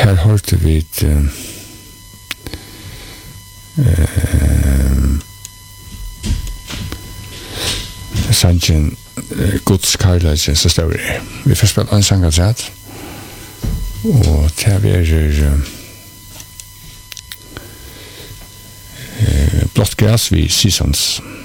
Her hørte vi sangen Guds kærlighet så står det. Vi får spille en sang av sett. Og til blått græs vi Seasons.